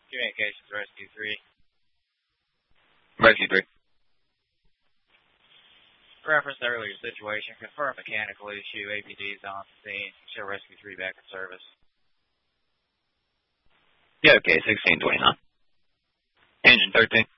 Communications Rescue 3. Rescue 3. Reference to earlier situation. Confirm mechanical issue. APD is on scene. Show Rescue 3 back in service. Yeah, okay, 1629. Engine 13.